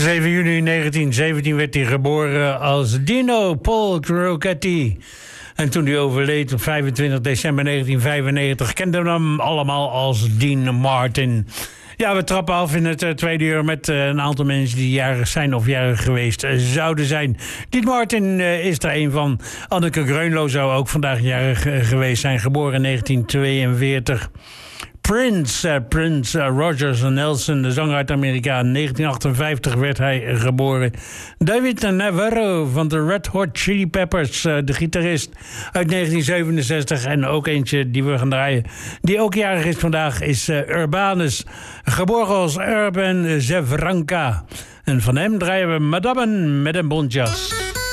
7 juni 1917 werd hij geboren als Dino Paul Crocetti. En toen hij overleed op 25 december 1995... kenden we hem allemaal als Dean Martin. Ja, we trappen af in het tweede uur met een aantal mensen die jarig zijn of jarig geweest zouden zijn. Dean Martin is er een van. Anneke Greunlo zou ook vandaag jarig geweest zijn, geboren in 1942. Prince Rogers Nelson, de zanger uit Amerika. In 1958 werd hij geboren. David Navarro van de Red Hot Chili Peppers, de gitarist uit 1967. En ook eentje die we gaan draaien, die ook jarig is vandaag, is Urbanus. Geboren als Urban Zevranka. En van hem draaien we Madame met een bontjas.